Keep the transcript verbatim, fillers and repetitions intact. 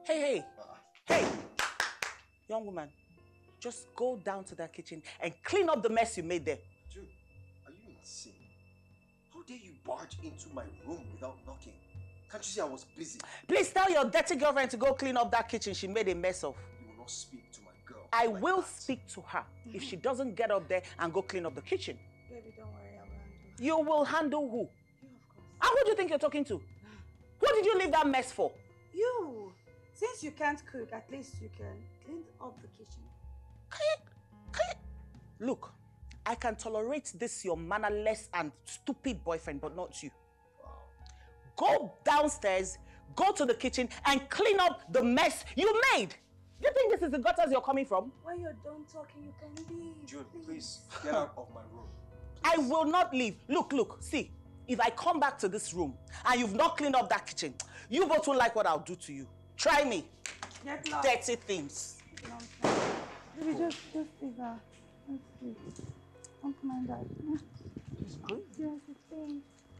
Hey, hey, uh, hey, young woman, just go down to that kitchen and clean up the mess you made there. Dude, are you insane? How dare you barge into my room without knocking? Can't you see I was busy? Please tell your dirty girlfriend to go clean up that kitchen she made a mess of. You will not speak to my girl. I like will that. speak to her mm-hmm. if she doesn't get up there and go clean up the kitchen. Baby, don't worry, I will handle her. You will handle who? You, of course. And who do you think you're talking to? Who did you leave that mess for? You. Since you can't cook, at least you can clean up the kitchen. Can you, can you? Look, I can tolerate this your mannerless and stupid boyfriend, but not you. Wow. Go downstairs, go to the kitchen and clean up the mess you made. Do you think this is the gutters you're coming from? When you're done talking, you can leave. Jude, please, please get out of my room. Please. I will not leave. Look, look, see. If I come back to this room and you've not cleaned up that kitchen, you both won't like what I'll do to you. Try me. Get lost. Dirty things. Baby, just, just leave her. Just leave. Don't mind that. It's good. Yes, it's fine.